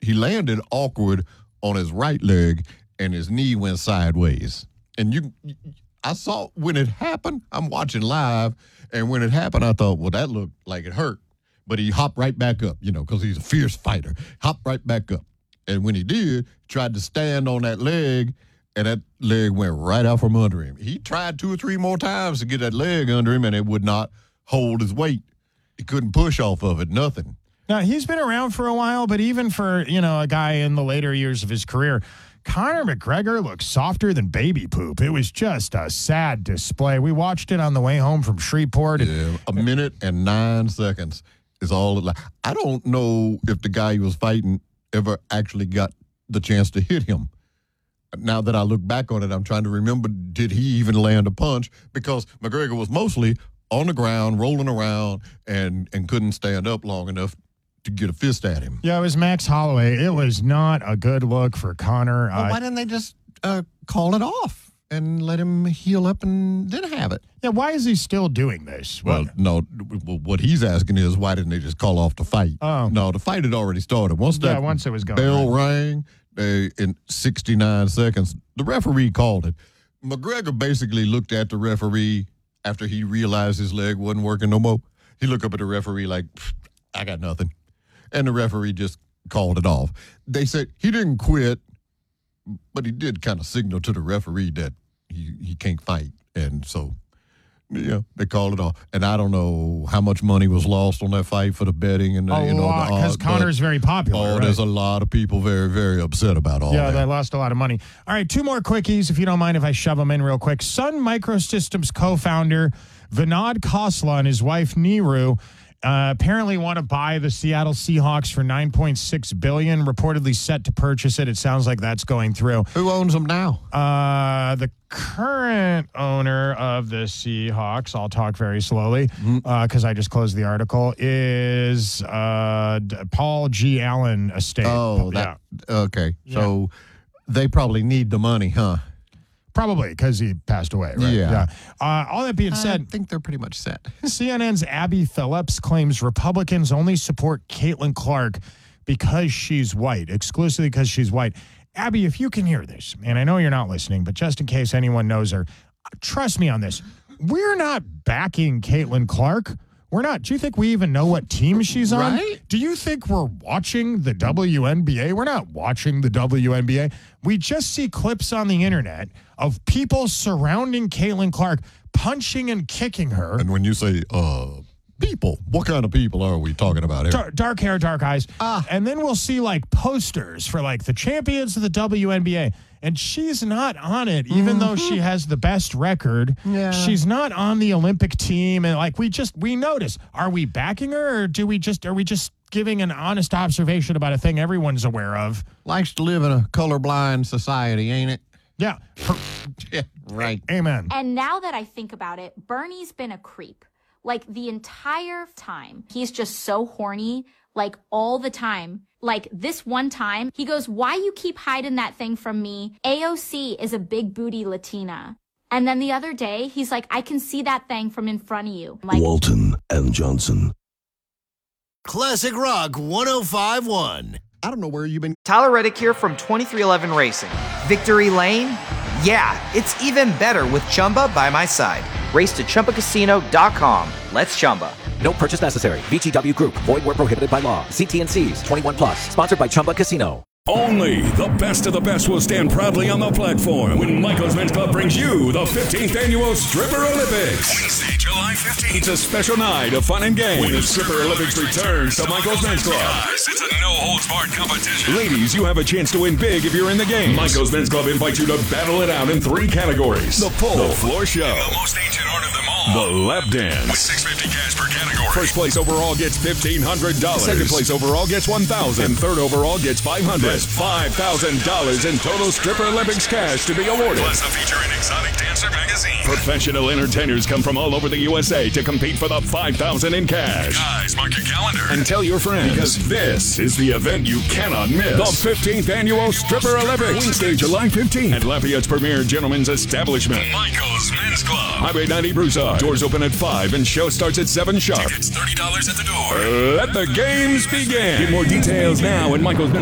he landed awkward on his right leg, and his knee went sideways. And I saw when it happened, I'm watching live, and when it happened, I thought, well, that looked like it hurt. But he hopped right back up, because he's a fierce fighter. Hopped right back up. And when he did, tried to stand on that leg, and that leg went right out from under him. He tried 2 or 3 more times to get that leg under him, and it would not hold his weight. He couldn't push off of it, nothing. Now, he's been around for a while, but even for, a guy in the later years of his career, Conor McGregor looks softer than baby poop. It was just a sad display. We watched it on the way home from Shreveport. Yeah, 1 minute and 9 seconds is all it like. I don't know if the guy he was fighting ever actually got the chance to hit him. Now that I look back on it, I'm trying to remember, did he even land a punch? Because McGregor was mostly on the ground, rolling around, and couldn't stand up long enough to get a fist at him. Yeah, it was Max Holloway. It was not a good look for Conor. Well, why didn't they just call it off and let him heal up and then have it? Yeah, why is he still doing this? Well, no, what he's asking is, why didn't they just call off the fight? Oh. No, the fight had already started. Once it was going. Bell rang in 69 seconds, the referee called it. McGregor basically looked at the referee after he realized his leg wasn't working no more. He looked up at the referee like, I got nothing. And the referee just called it off. They said he didn't quit, but he did kind of signal to the referee that he can't fight. And so, they called it off. And I don't know how much money was lost on that fight for the betting. And a lot, because Conor's very popular. There's a lot of people very, very upset about all that. Yeah, they lost a lot of money. All right, 2 more quickies, if you don't mind if I shove them in real quick. Sun Microsystems co-founder Vinod Khosla and his wife Neeru apparently want to buy the Seattle Seahawks for $9.6 billion, reportedly set to purchase it. It sounds like that's going through. Who owns them now? The current owner of the Seahawks, I'll talk very slowly because I just closed the article, is Paul G. Allen Estate. Oh, okay. Yeah. So they probably need the money, huh? Probably, because he passed away, right? Yeah. All that being said, I think they're pretty much set. CNN's Abby Phillips claims Republicans only support Caitlin Clark because she's white, exclusively because she's white. Abby, if you can hear this, and I know you're not listening, but just in case anyone knows her, trust me on this. We're not backing Caitlin Clark. We're not. Do you think we even know what team she's on? Right? Do you think we're watching the WNBA? We're not watching the WNBA. We just see clips on the internet of people surrounding Caitlin Clark, punching and kicking her. And when you say people, what kind of people are we talking about here? Dark hair, dark eyes. And then we'll see posters for the champions of the WNBA. And she's not on it, even though she has the best record. Yeah. She's not on the Olympic team. And we notice, are we backing her, or are we just giving an honest observation about a thing everyone's aware of? Likes to live in a colorblind society, ain't it? Yeah. Yeah, right. Amen. And now that I think about it, Bernie's been a creep. The entire time. He's just so horny, all the time. This one time, he goes, why you keep hiding that thing from me? AOC is a big booty Latina. And then the other day, he's like, I can see that thing from in front of you. Walton and Johnson. Classic Rock 105.1. I don't know where you've been. Tyler Reddick here from 2311 Racing. Victory Lane? Yeah, it's even better with Chumba by my side. Race to ChumbaCasino.com. Let's Chumba. No purchase necessary. VGW Group. Void where prohibited by law. See T&Cs. 21 plus. Sponsored by Chumba Casino. Only the best of the best will stand proudly on the platform when Michael's Men's Club brings you the 15th Annual Stripper Olympics. Wednesday, July 15th. It's a special night of fun and games when the Stripper Olympics returns to Michael's Men's Club. Guys, it's a no-holds-barred competition. Ladies, you have a chance to win big if you're in the game. Michael's Men's Club invites you to battle it out in 3 categories. The pole, the floor show, and the most ancient art of them all, the lap dance. With $650 cash per category. First place overall gets $1,500. Second place overall gets $1,000. And third overall gets $500. There's $5,000 in total Stripper Olympics cash to be awarded. Plus a feature in Exotic Dancer magazine. Professional entertainers come from all over the USA to compete for the $5,000 in cash. Guys, mark your calendar and tell your friends, because this is the event you cannot miss. The 15th Annual Stripper Olympics. Wednesday, July 15th at Lafayette's premier gentleman's establishment, Michael's Men's Club. Highway 90 Broussard. Doors open at 5 and show starts at 7 sharp. Tickets $30 at the door. Let the games begin. Get more details now at Michael's